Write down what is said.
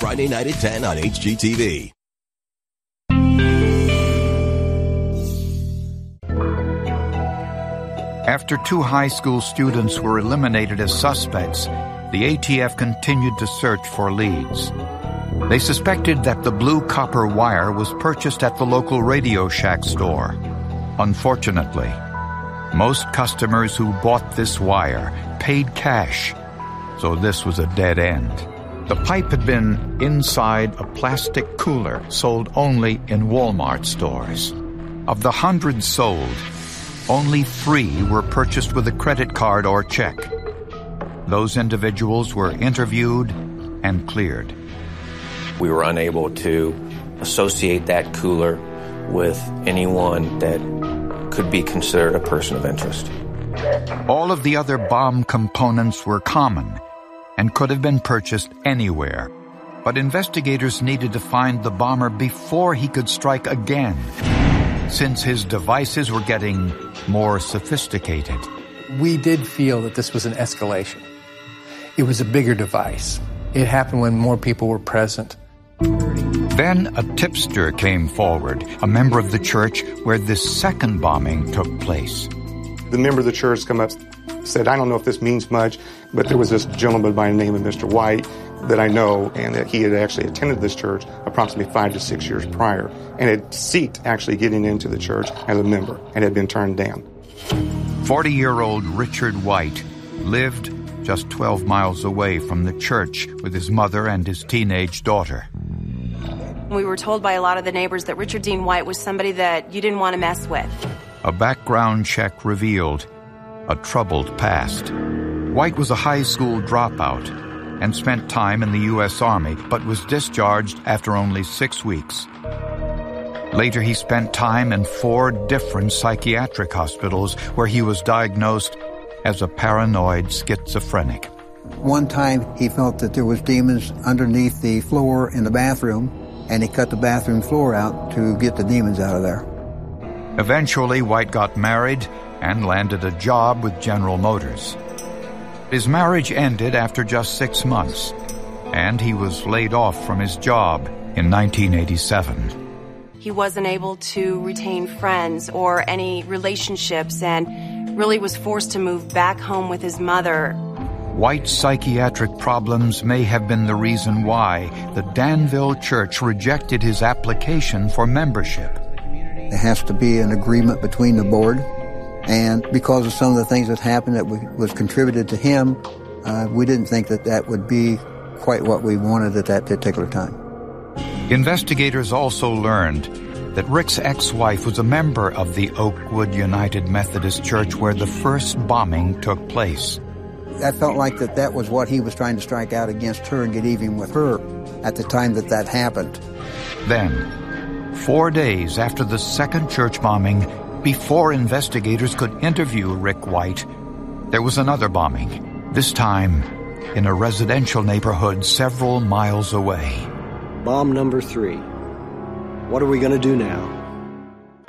Friday night at 10 on HGTV. After 2 high school students were eliminated as suspects, the ATF continued to search for leads. They suspected that the blue copper wire was purchased at the local Radio Shack store. Unfortunately, most customers who bought this wire paid cash, so this was a dead end. The pipe had been inside a plastic cooler sold only in Walmart stores. Of the hundreds sold, only 3 were purchased with a credit card or check. Those individuals were interviewed and cleared. We were unable to associate that cooler with anyone that could be considered a person of interest. All of the other bomb components were common and could have been purchased anywhere. But investigators needed to find the bomber before he could strike again, since his devices were getting more sophisticated. We did feel that this was an escalation. It was a bigger device. It happened when more people were present. Then a tipster came forward, a member of the church where this second bombing took place. The member of the church come up, said, I don't know if this means much, but there was this gentleman by the name of Mr. White that I know, and that he had actually attended this church approximately 5 to 6 years prior, and had sought actually getting into the church as a member, and had been turned down. 40-year-old Richard White lived just 12 miles away from the church with his mother and his teenage daughter. We were told by a lot of the neighbors that Richard Dean White was somebody that you didn't want to mess with. A background check revealed a troubled past. White was a high school dropout and spent time in the U.S. Army, but was discharged after only 6 weeks. Later, he spent time in 4 different psychiatric hospitals where he was diagnosed as a paranoid schizophrenic. One time, he felt that there was demons underneath the floor in the bathroom, and he cut the bathroom floor out to get the demons out of there. Eventually, White got married and landed a job with General Motors. His marriage ended after just 6 months, and he was laid off from his job in 1987. He wasn't able to retain friends or any relationships and really was forced to move back home with his mother. White's psychiatric problems may have been the reason why the Danville Church rejected his application for membership. There has to be an agreement between the board, and because of some of the things that happened that was contributed to him, we didn't think that that would be quite what we wanted at that particular time. Investigators also learned that Rick's ex-wife was a member of the Oakwood United Methodist Church where the first bombing took place. I felt like that was what he was trying to strike out against her and get even with her at the time that happened. Then, 4 days after the second church bombing, before investigators could interview Rick White, there was another bombing, this time in a residential neighborhood several miles away. Bomb number 3. What are we going to do now?